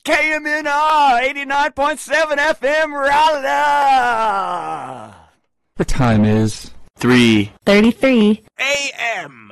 KMNR 89.7 FM Raleigh. The time is 3:33 AM.